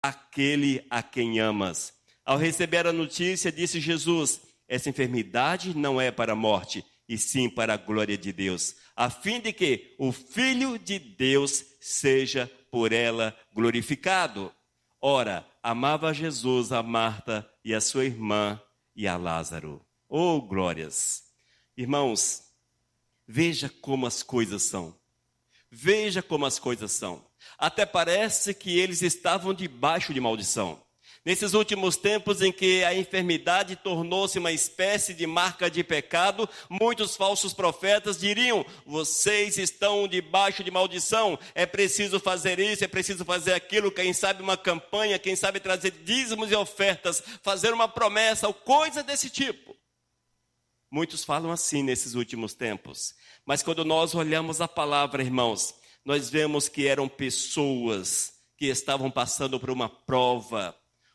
aquele a quem amas. Ao receber a notícia, disse Jesus: essa enfermidade não é para a morte, e sim para a glória de Deus, a fim de que o Filho de Deus seja por ela glorificado. Ora, amava Jesus a Marta e a sua irmã e a Lázaro. Oh, glórias! Irmãos, veja como as coisas são. Veja como as coisas são. Até parece que eles estavam debaixo de maldição. Nesses últimos tempos em que a enfermidade tornou-se uma espécie de marca de pecado, muitos falsos profetas diriam: vocês estão debaixo de maldição, é preciso fazer isso, é preciso fazer aquilo, quem sabe uma campanha, quem sabe trazer dízimos e ofertas, fazer uma promessa, ou coisa desse tipo. Muitos falam assim nesses últimos tempos, mas quando nós olhamos a palavra, irmãos, nós vemos que eram pessoas que estavam passando por uma prova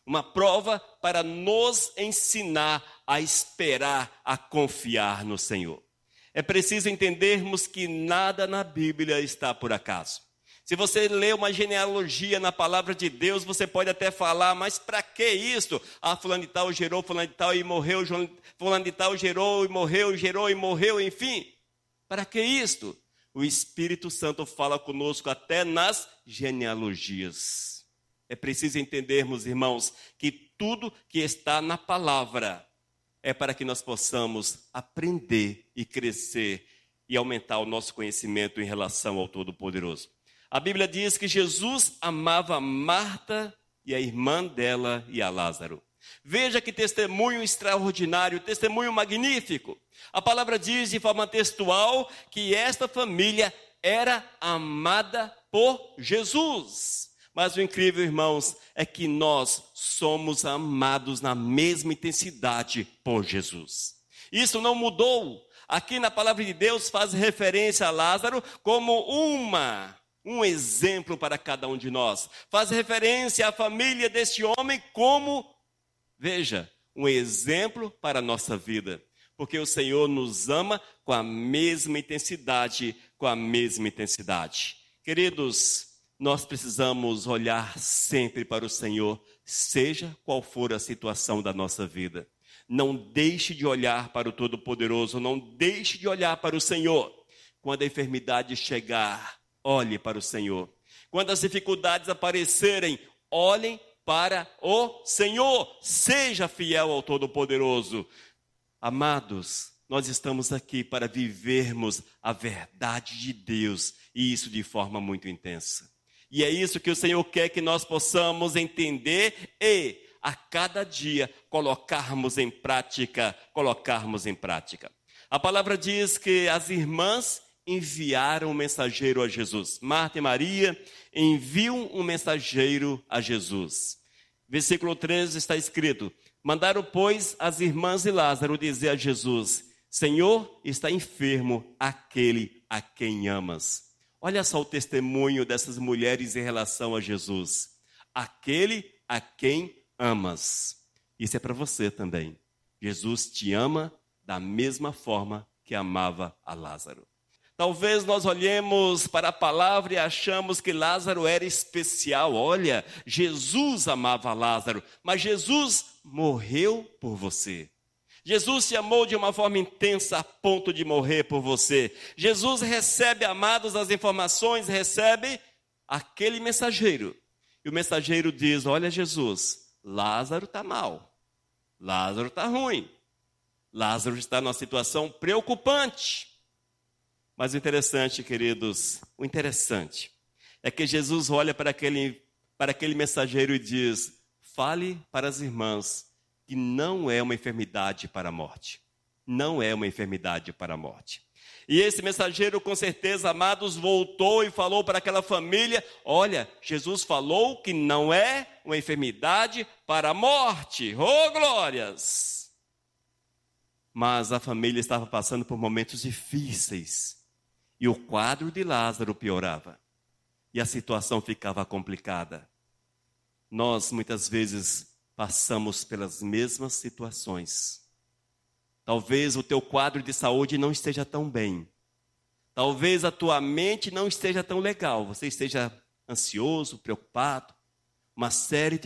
para nos ensinar a esperar, a confiar no Senhor. É preciso entendermos que nada na Bíblia está por acaso. Se você lê uma genealogia na palavra de Deus, você pode até falar: mas para que isso? Fulano de tal gerou, fulano de tal e morreu, fulano de tal gerou e morreu, enfim. Para que isto? O Espírito Santo fala conosco até nas genealogias. É preciso entendermos, irmãos, que tudo que está na palavra é para que nós possamos aprender e crescer e aumentar o nosso conhecimento em relação ao Todo-Poderoso. A Bíblia diz que Jesus amava Marta e a irmã dela e a Lázaro. Veja que testemunho extraordinário, testemunho magnífico. A palavra diz de forma textual que esta família era amada por Jesus. Mas o incrível, irmãos, é que nós somos amados na mesma intensidade por Jesus. Isso não mudou. Aqui na palavra de Deus faz referência a Lázaro como um exemplo para cada um de nós. Faz referência à família deste homem como, veja, um exemplo para a nossa vida. Porque o Senhor nos ama com a mesma intensidade, Queridos, nós precisamos olhar sempre para o Senhor, seja qual for a situação da nossa vida. Não deixe de olhar para o Todo-Poderoso, não deixe de olhar para o Senhor. Quando a enfermidade chegar, olhe para o Senhor. Quando as dificuldades aparecerem, olhem para o Senhor. Seja fiel ao Todo-Poderoso. Amados, nós estamos aqui para vivermos a verdade de Deus, e isso de forma muito intensa. E é isso que o Senhor quer que nós possamos entender e, a cada dia, colocarmos em prática. A palavra diz que as irmãs enviaram um mensageiro a Jesus. Marta e Maria enviam um mensageiro a Jesus. Versículo 13 está escrito: mandaram, pois, as irmãs e Lázaro dizer a Jesus: Senhor, está enfermo aquele a quem amas. Olha só o testemunho dessas mulheres em relação a Jesus. Aquele a quem amas. Isso é para você também. Jesus te ama da mesma forma que amava a Lázaro. Talvez nós olhemos para a palavra e achamos que Lázaro era especial. Olha, Jesus amava Lázaro, mas Jesus morreu por você. Jesus te amou de uma forma intensa a ponto de morrer por você. Jesus recebe, amados, as informações, recebe aquele mensageiro. E o mensageiro diz: olha, Jesus, Lázaro está mal, Lázaro está ruim, Lázaro está numa situação preocupante. Mas o interessante, queridos, é que Jesus olha para aquele mensageiro e diz: fale para as irmãs que não é uma enfermidade para a morte. Não é uma enfermidade para a morte. E esse mensageiro, com certeza, amados, voltou e falou para aquela família: olha, Jesus falou que não é uma enfermidade para a morte. Oh, glórias! Mas a família estava passando por momentos difíceis. E o quadro de Lázaro piorava. E a situação ficava complicada. Nós, muitas vezes, passamos pelas mesmas situações. Talvez o teu quadro de saúde não esteja tão bem. Talvez a tua mente não esteja tão legal. Você esteja ansioso, preocupado. uma série